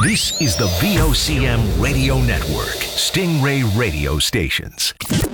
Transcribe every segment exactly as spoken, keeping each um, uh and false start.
This is the V O C M Radio Network, Stingray Radio Stations.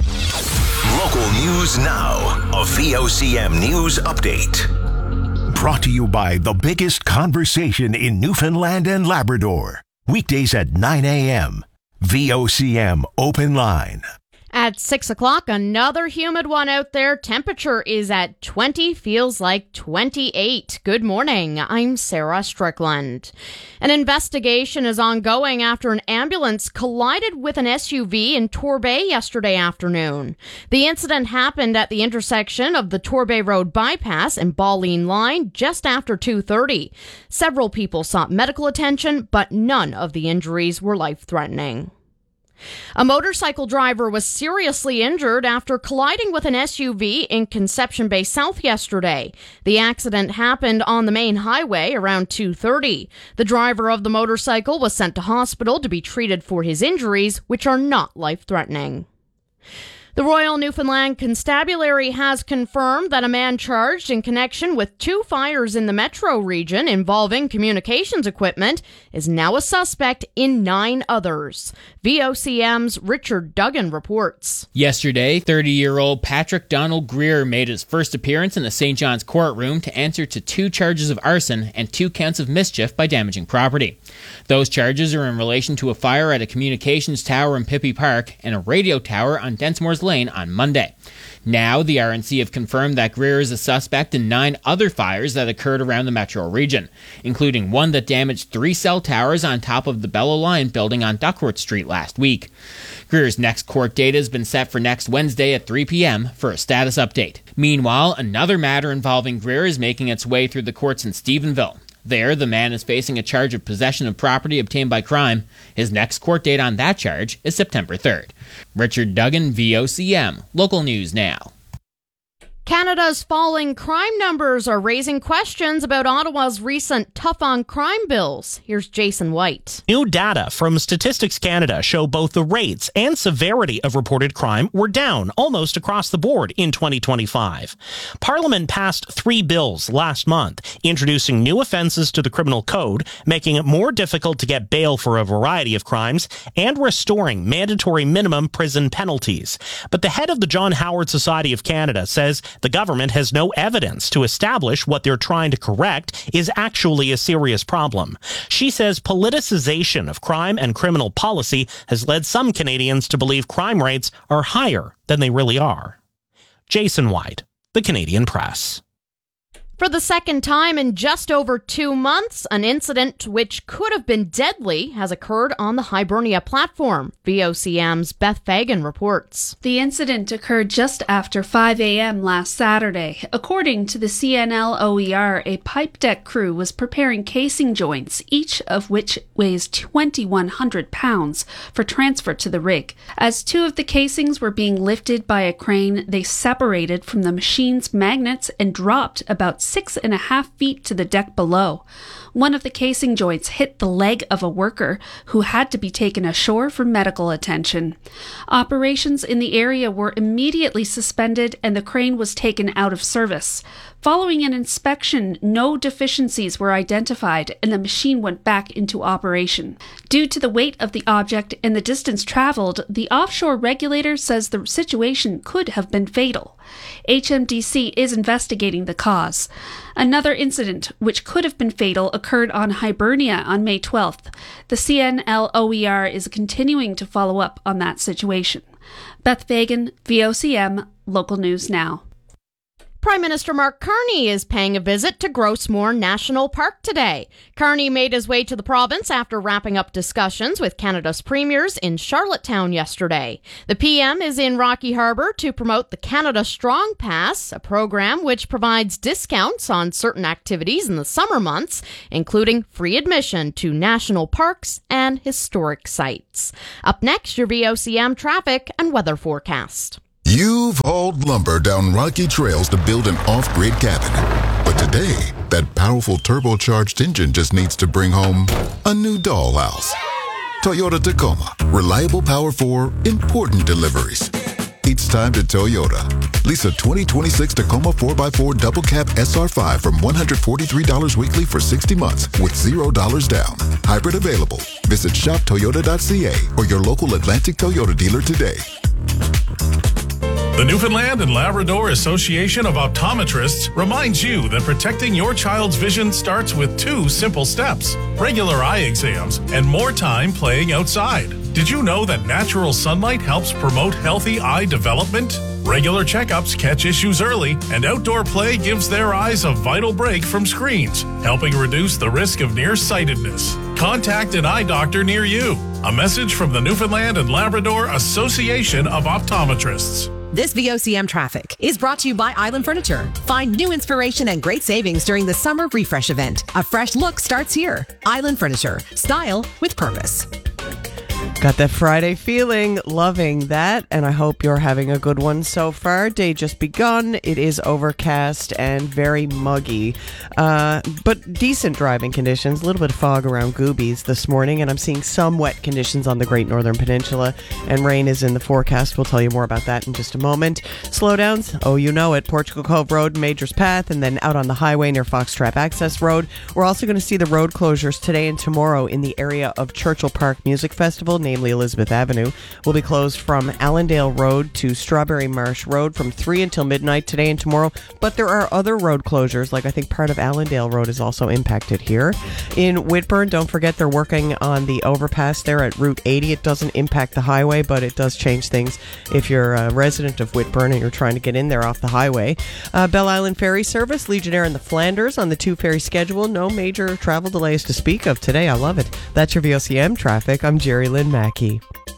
Local news now, a V O C M news update. Brought to you by the biggest conversation in Newfoundland and Labrador. Weekdays at nine a.m. V O C M Open Line. At six o'clock, another humid one out there. Temperature is at twenty, feels like twenty-eight. Good morning, I'm Sarah Strickland. An investigation is ongoing after an ambulance collided with an S U V in Torbay yesterday afternoon. The incident happened at the intersection of the Torbay Road bypass and Balleen Line just after two thirty. Several people sought medical attention, but none of the injuries were life-threatening. A motorcycle driver was seriously injured after colliding with an S U V in Conception Bay South yesterday. The accident happened on the main highway around two thirty. The driver of the motorcycle was sent to hospital to be treated for his injuries, which are not life-threatening. The Royal Newfoundland Constabulary has confirmed that a man charged in connection with two fires in the metro region involving communications equipment is now a suspect in nine others. V O C M's Richard Duggan reports. Yesterday, thirty-year-old Patrick Donald Greer made his first appearance in the Saint John's courtroom to answer to two charges of arson and two counts of mischief by damaging property. Those charges are in relation to a fire at a communications tower in Pippy Park and a radio tower on Densmore's Lane on Monday. Now, the R N C have confirmed that Greer is a suspect in nine other fires that occurred around the metro region, including one that damaged three cell towers on top of the Bell Alliant building on Duckworth Street last week. Greer's next court date has been set for next Wednesday at three p.m. for a status update. Meanwhile, another matter involving Greer is making its way through the courts in Stephenville. There, the man is facing a charge of possession of property obtained by crime. His next court date on that charge is September third. Richard Duggan, V O C M. Local News Now. Canada's falling crime numbers are raising questions about Ottawa's recent tough-on-crime bills. Here's Jason White. New data from Statistics Canada show both the rates and severity of reported crime were down almost across the board in twenty twenty-five. Parliament passed three bills last month, introducing new offences to the criminal code, making it more difficult to get bail for a variety of crimes, and restoring mandatory minimum prison penalties. But the head of the John Howard Society of Canada says the government has no evidence to establish what they're trying to correct is actually a serious problem. She says politicization of crime and criminal policy has led some Canadians to believe crime rates are higher than they really are. Jason White, The Canadian Press. For the second time in just over two months, an incident which could have been deadly has occurred on the Hibernia platform. V O C M's Beth Fagan reports. The incident occurred just after five a.m. last Saturday. According to the C N L O E R, a pipe deck crew was preparing casing joints, each of which weighs twenty-one hundred pounds, for transfer to the rig. As two of the casings were being lifted by a crane, they separated from the machine's magnets and dropped about six and a half feet to the deck below. One of the casing joints hit the leg of a worker who had to be taken ashore for medical attention. Operations in the area were immediately suspended and the crane was taken out of service. Following an inspection, no deficiencies were identified and the machine went back into operation. Due to the weight of the object and the distance traveled, the offshore regulator says the situation could have been fatal. H M D C is investigating the cause. Another incident, which could have been fatal, occurred on Hibernia on May twelfth. The C N L O E R is continuing to follow up on that situation. Beth Fagan, V O C M, Local News Now. Prime Minister Mark Carney is paying a visit to Grossmoor National Park today. Carney made his way to the province after wrapping up discussions with Canada's premiers in Charlottetown yesterday. The P M is in Rocky Harbour to promote the Canada Strong Pass, a program which provides discounts on certain activities in the summer months, including free admission to national parks and historic sites. Up next, your V O C M traffic and weather forecast. You've hauled lumber down rocky trails to build an off-grid cabin. But today, that powerful turbocharged engine just needs to bring home a new dollhouse. Toyota Tacoma. Reliable power for important deliveries. It's time to Toyota. Lease a twenty twenty-six Tacoma four by four Double Cab S R five from one hundred forty-three dollars weekly for sixty months with zero dollars down. Hybrid available. Visit shop toyota dot c a or your local Atlantic Toyota dealer today. The Newfoundland and Labrador Association of Optometrists reminds you that protecting your child's vision starts with two simple steps: regular eye exams and more time playing outside. Did you know that natural sunlight helps promote healthy eye development? Regular checkups catch issues early, and outdoor play gives their eyes a vital break from screens, helping reduce the risk of nearsightedness. Contact an eye doctor near you. A message from the Newfoundland and Labrador Association of Optometrists. This V O C M traffic is brought to you by Island Furniture. Find new inspiration and great savings during the summer refresh event. A fresh look starts here. Island Furniture. Style with purpose. Got that Friday feeling, loving that, and I hope you're having a good one so far. Day just begun. It is overcast and very muggy, uh, but decent driving conditions. A little bit of fog around Goobies this morning, and I'm seeing some wet conditions on the Great Northern Peninsula, and rain is in the forecast. We'll tell you more about that in just a moment. Slowdowns, oh, you know it. Portugal Cove Road, Majors Path, and then out on the highway near Foxtrap Access Road. We're also going to see the road closures today and tomorrow in the area of Churchill Park Music Festival, namely Elizabeth Avenue, will be closed from Allendale Road to Strawberry Marsh Road from three until midnight today and tomorrow. But there are other road closures, like I think part of Allendale Road is also impacted here. In Whitburn, don't forget they're working on the overpass there at Route eighty. It doesn't impact the highway, but it does change things if you're a resident of Whitburn and you're trying to get in there off the highway. Uh, Belle Island Ferry Service, Legionnaire and the Flanders on the two ferry schedule. No major travel delays to speak of today. I love it. That's your V O C M traffic. I'm Jerry Lynn Mackey.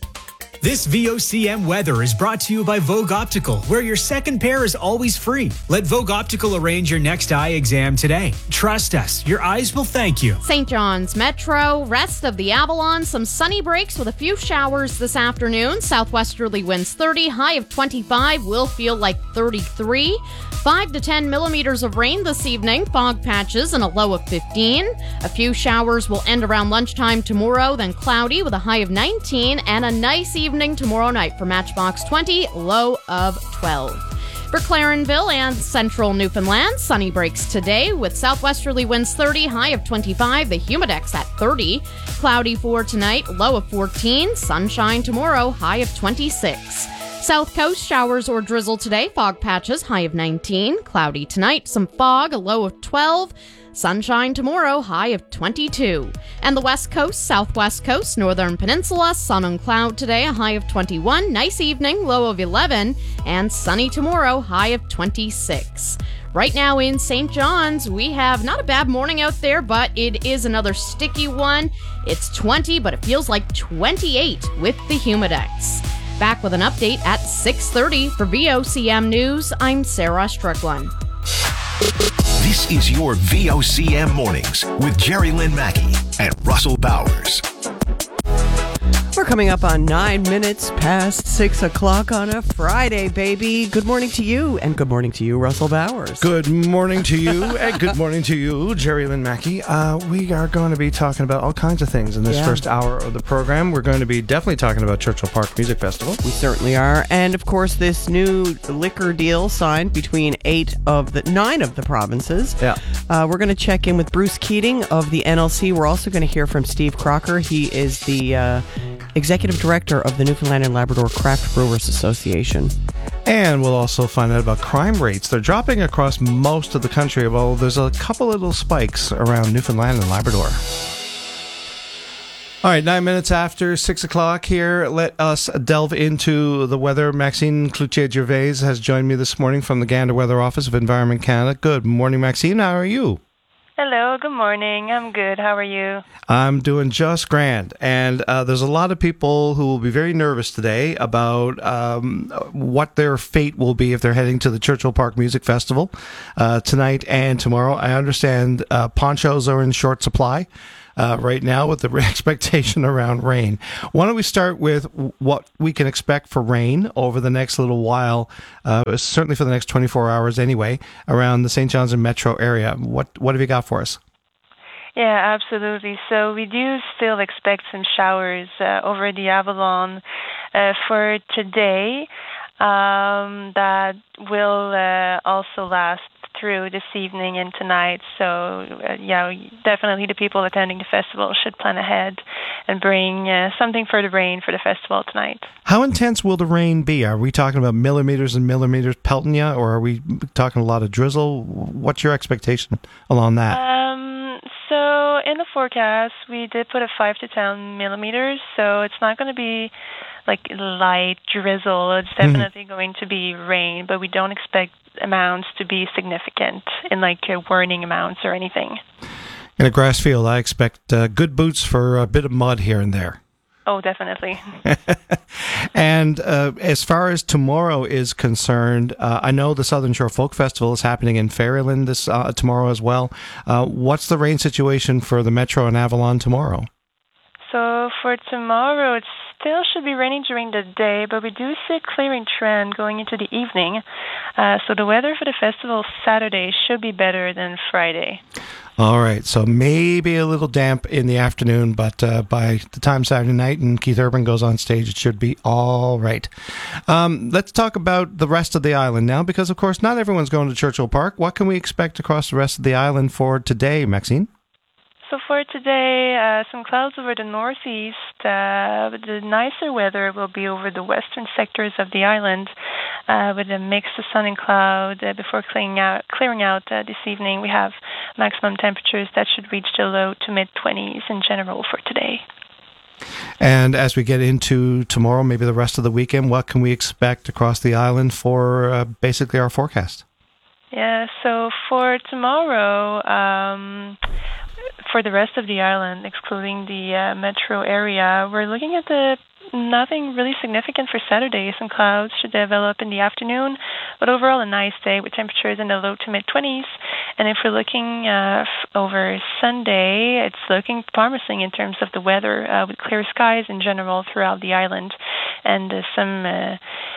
This V O C M weather is brought to you by Vogue Optical, where your second pair is always free. Let Vogue Optical arrange your next eye exam today. Trust us, your eyes will thank you. Saint John's Metro, rest of the Avalon, some sunny breaks with a few showers this afternoon. Southwesterly winds thirty, high of twenty-five, will feel like thirty-three. five to ten millimeters of rain this evening, fog patches and a low of fifteen. A few showers will end around lunchtime tomorrow, then cloudy with a high of nineteen, and a nice evening tomorrow night for Matchbox twenty, low of twelve. For Clarenville and central Newfoundland, sunny breaks today with southwesterly winds thirty, high of twenty-five, the humidex at thirty. Cloudy for tonight, low of fourteen. Sunshine tomorrow, high of twenty-six. South Coast, showers or drizzle today, fog patches, high of nineteen. Cloudy tonight, some fog, a low of twelve. Sunshine tomorrow, high of twenty-two. And the West Coast, Southwest Coast, Northern Peninsula, sun and cloud today, a high of twenty-one. Nice evening, low of eleven. And sunny tomorrow, high of twenty-six. Right now in Saint John's, we have not a bad morning out there, but it is another sticky one. It's twenty, but it feels like twenty-eight with the humidex. Back with an update at six thirty. For V O C M News, I'm Sarah Strickland. This is your V O C M Mornings with Jerry Lynn Mackey and Russell Bowers. We're coming up on nine minutes past six o'clock on a Friday, baby. Good morning to you, and good morning to you, Russell Bowers. Good morning to you, and good morning to you, Jerry Lynn Mackey. Uh, we are going to be talking about all kinds of things in this yeah. first hour of the program. We're going to be definitely talking about Churchill Park Music Festival. We certainly are. And, of course, this new liquor deal signed between eight of the nine of the provinces. Yeah. Uh, we're going to check in with Bruce Keating of the N L C. We're also going to hear from Steve Crocker. He is the Uh, Executive Director of the Newfoundland and Labrador Craft Brewers Association. And we'll also find out about crime rates. They're dropping across most of the country, although there's a couple of little spikes around Newfoundland and Labrador. All right, nine minutes after six o'clock here, let us delve into the weather. Maxine Cloutier-Gervais has joined me this morning from the Gander Weather Office of Environment Canada. Good morning, Maxine. How are you? Hello, good morning. I'm good. How are you? I'm doing just grand. And uh, there's a lot of people who will be very nervous today about um, what their fate will be if they're heading to the Churchill Park Music Festival uh, tonight and tomorrow. I understand uh, ponchos are in short supply uh, right now with the expectation around rain. Why don't we start with what we can expect for rain over the next little while, uh, certainly for the next twenty-four hours anyway, around the Saint John's and Metro area. What what have you got for us? Yeah, absolutely. So we do still expect some showers uh, over the Avalon uh, for today. um, that will uh, also last through this evening and tonight. So, uh, yeah, definitely the people attending the festival should plan ahead and bring uh, something for the rain for the festival tonight. How intense will the rain be? Are we talking about millimeters and millimeters pelting you, or are we talking a lot of drizzle? What's your expectation along that? Um, so in the forecast, we did put a five to ten millimeters, so it's not going to be like light drizzle. It's definitely mm-hmm. going to be rain, but we don't expect amounts to be significant in like uh, warning amounts or anything. In a grass field, I expect uh, good boots for a bit of mud here and there. Oh, definitely. And uh, as far as tomorrow is concerned, uh, I know the Southern Shore Folk Festival is happening in Ferryland this uh, tomorrow as well. Uh, what's the rain situation for the Metro and Avalon tomorrow? So for tomorrow, it still should be raining during the day, but we do see a clearing trend going into the evening. Uh, so the weather for the festival Saturday should be better than Friday. All right, so maybe a little damp in the afternoon, but uh, by the time Saturday night and Keith Urban goes on stage, it should be all right. Um, let's talk about the rest of the island now, because, of course, not everyone's going to Churchill Park. What can we expect across the rest of the island for today, Maxine? So for today, uh, some clouds over the northeast, uh, but the nicer weather will be over the western sectors of the island, uh, with a mix of sun and cloud. Uh, before clearing out, clearing out uh, this evening, we have maximum temperatures that should reach the low to mid-twenties in general for today. And as we get into tomorrow, maybe the rest of the weekend, what can we expect across the island for uh, basically our forecast? Yeah, so for tomorrow, um, for the rest of the island, excluding the uh, metro area, we're looking at the nothing really significant for Saturday. Some clouds should develop in the afternoon, but overall a nice day with temperatures in the low to mid-twenties. And if we're looking uh, f- over Sunday, it's looking promising in terms of the weather, uh, with clear skies in general throughout the island, and uh, some uh,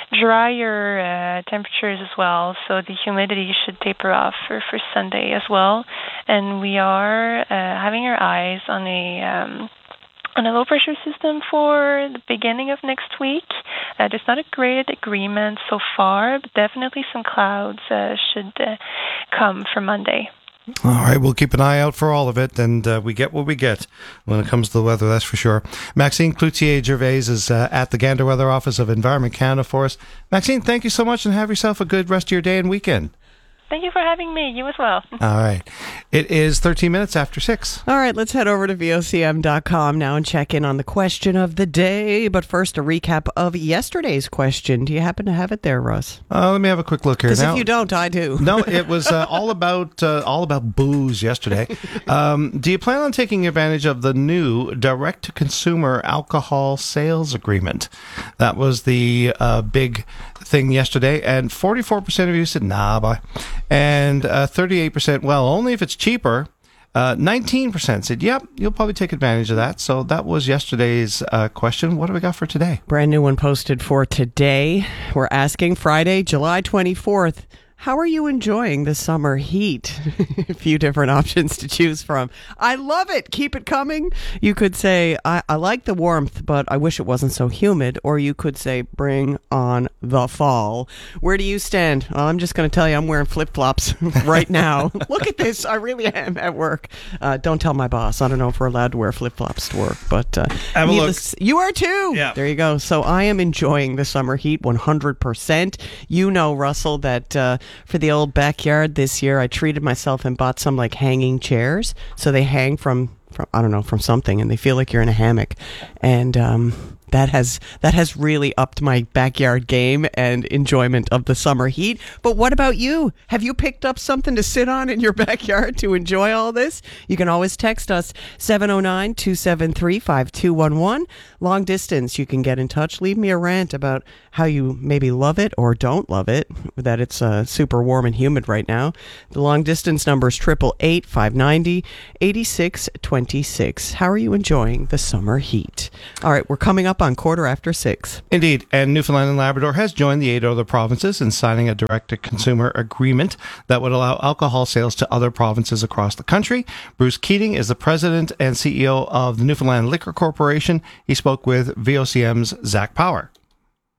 drier uh, temperatures as well. So the humidity should taper off for, for Sunday as well. And we are uh, having our eyes on a um, on a low-pressure system for the beginning of next week. Uh, there's not a great agreement so far, but definitely some clouds uh, should uh, come for Monday. All right, we'll keep an eye out for all of it, and uh, we get what we get when it comes to the weather, that's for sure. Maxine Cloutier-Gervais is uh, at the Gander Weather Office of Environment Canada for us. Maxine, thank you so much, and have yourself a good rest of your day and weekend. Thank you for having me. You as well. All right. It is thirteen minutes after six. All right, let's head over to V O C M dot com now and check in on the question of the day. But first, a recap of yesterday's question. Do you happen to have it there, Russ? Uh, let me have a quick look here. Because now, if you don't, I do. No, it was uh, all about uh, all about booze yesterday. Um, do you plan on taking advantage of the new direct-to-consumer alcohol sales agreement? That was the uh, big thing yesterday, and forty-four percent of you said, nah, bye. And uh, thirty-eight percent, well, only if it's cheaper. Uh, nineteen percent said, yep, you'll probably take advantage of that. So that was yesterday's uh, question. What do we got for today? Brand new one posted for today. We're asking Friday, July twenty-fourth. How are you enjoying the summer heat? A few different options to choose from. I love it. Keep it coming. You could say, I, I like the warmth, but I wish it wasn't so humid. Or you could say, bring on the fall. Where do you stand? Well, I'm just going to tell you, I'm wearing flip-flops right now. Look at this. I really am at work. Uh, don't tell my boss. I don't know if we're allowed to wear flip-flops to work, but uh, have a look. You are too. Yeah. There you go. So I am enjoying the summer heat one hundred percent. You know, Russell, that... Uh, for the old backyard this year, I treated myself and bought some like hanging chairs. So they hang from, from I don't know, from something, and they feel like you're in a hammock. And um, that has that has really upped my backyard game and enjoyment of the summer heat. But what about you? Have you picked up something to sit on in your backyard to enjoy all this? You can always text us seven oh nine, two seven three, five two one one. Long distance, you can get in touch. Leave me a rant about how you maybe love it or don't love it, that it's uh, super warm and humid right now. The long distance number is eight eight eight, five nine zero, eight six two six. How are you enjoying the summer heat? All right, we're coming up on quarter after six. Indeed, and Newfoundland and Labrador has joined the eight other provinces in signing a direct-to-consumer agreement that would allow alcohol sales to other provinces across the country. Bruce Keating is the president and C E O of the Newfoundland Liquor Corporation. He spoke with V O C M's Zach Power.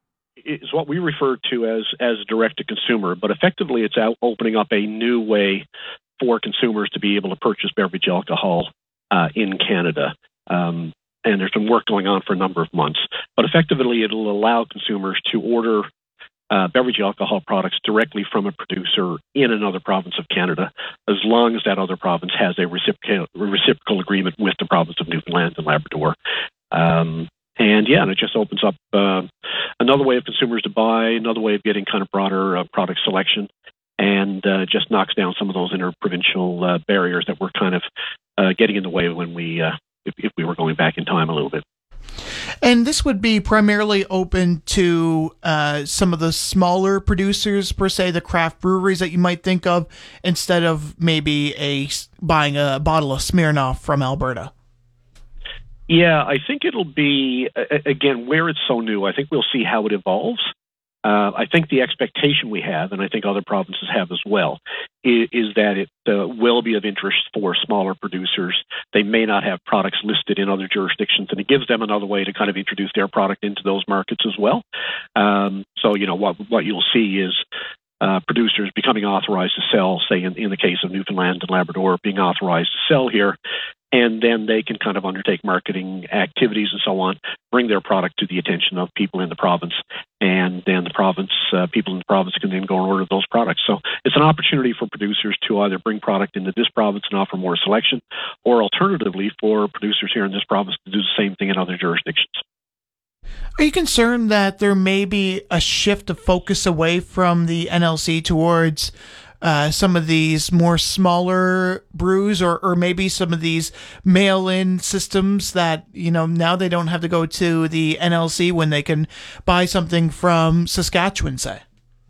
is what we refer to as as direct to consumer, but effectively it's out opening up a new way for consumers to be able to purchase beverage alcohol uh, in Canada. Um, and there's been work going on for a number of months. But effectively, it'll allow consumers to order uh, beverage alcohol products directly from a producer in another province of Canada, as long as that other province has a reciprocal, reciprocal agreement with the province of Newfoundland and Labrador. Um, and yeah, and it just opens up uh, another way of consumers to buy, another way of getting kind of broader uh, product selection, and uh, just knocks down some of those interprovincial uh, barriers that were kind of uh, getting in the way when we, uh, if, if we were going back in time a little bit. And this would be primarily open to uh, some of the smaller producers, per se, the craft breweries that you might think of, instead of maybe a buying a bottle of Smirnoff from Alberta. Yeah, I think it'll be, again, where it's so new, I think we'll see how it evolves. Uh, I think the expectation we have, and I think other provinces have as well, is, is that it uh, will be of interest for smaller producers. They may not have products listed in other jurisdictions, and it gives them another way to kind of introduce their product into those markets as well. Um, so, you know, what what you'll see is uh, producers becoming authorized to sell, say, in, in the case of Newfoundland and Labrador, being authorized to sell here, and then they can kind of undertake marketing activities and so on, bring their product to the attention of people in the province, and then the province, uh, people in the province can then go and order those products. So it's an opportunity for producers to either bring product into this province and offer more selection, or alternatively for producers here in this province to do the same thing in other jurisdictions. Are you concerned that there may be a shift of focus away from the N L C towards Uh, some of these more smaller brews, or, or maybe some of these mail-in systems that, you know, now they don't have to go to the N L C when they can buy something from Saskatchewan, say?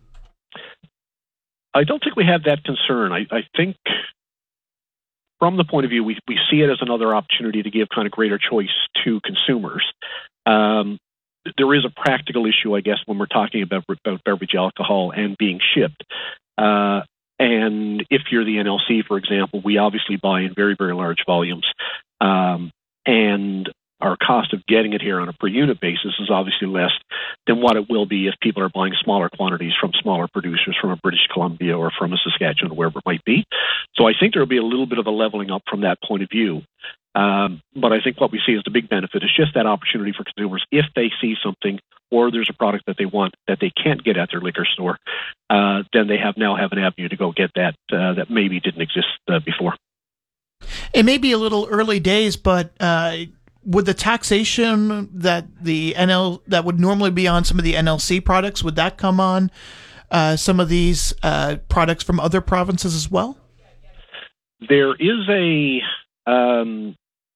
I don't think we have that concern. I, I think from the point of view, we, we see it as another opportunity to give kind of greater choice to consumers. Um, there is a practical issue, I guess, when we're talking about, about beverage alcohol and being shipped. Uh, And if you're the N L C, for example, we obviously buy in very, very large volumes. Um, and our cost of getting it here on a per unit basis is obviously less than what it will be if people are buying smaller quantities from smaller producers from a British Columbia or from a Saskatchewan, wherever it might be. So I think there will be a little bit of a leveling up from that point of view. Um, but I think what we see as the big benefit is just that opportunity for consumers, if they see something or there's a product that they want that they can't get at their liquor store, uh, then they have now have an avenue to go get that uh, that maybe didn't exist uh, before. It may be a little early days, but uh, would the taxation that the N L that would normally be on some of the N L C products, would that come on uh, some of these uh, products from other provinces as well? There is a um,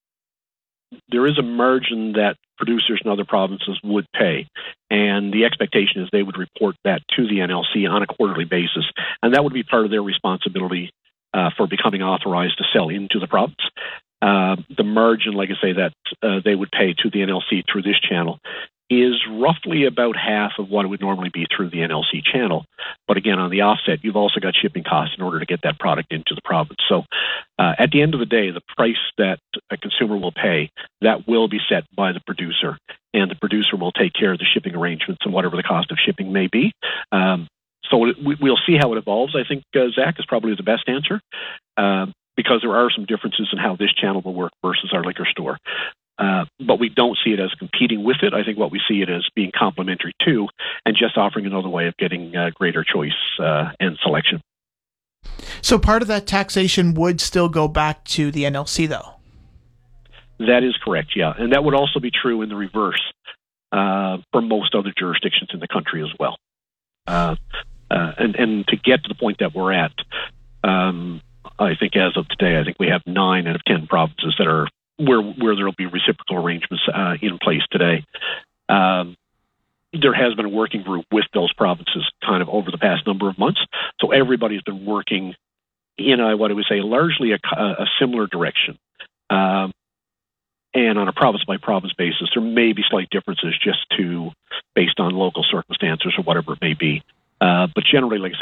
there is a margin that producers in other provinces would pay, and the expectation is they would report that to the N L C on a quarterly basis, and that would be part of their responsibility uh, for becoming authorized to sell into the province. Uh, the margin, like I say, that uh, they would pay to the N L C through this channel is roughly about half of what it would normally be through the N L C channel. But again, on the offset, you've also got shipping costs in order to get that product into the province. So uh, at the end of the day, the price that a consumer will pay, that will be set by the producer, and the producer will take care of the shipping arrangements and whatever the cost of shipping may be. Um, so it, we, we'll see how it evolves. I think, uh, Zach, is probably the best answer, uh, because there are some differences in how this channel will work versus our liquor store. Uh, but we don't see it as competing with it. I think what we see it as being complementary to, and just offering another way of getting uh, greater choice uh, and selection. So part of that taxation would still go back to the N L C, though? That is correct, yeah. And that would also be true in the reverse uh, for most other jurisdictions in the country as well. Uh, uh, and, and to get to the point that we're at, um, I think as of today, I think we have nine out of ten provinces that are where where there will be reciprocal arrangements uh, in place today. Um, there has been a working group with those provinces kind of over the past number of months. So everybody's been working in a, what I would say, largely a, a similar direction. Um, and on a province-by-province basis, there may be slight differences just to based on local circumstances or whatever it may be. Uh, but generally, like I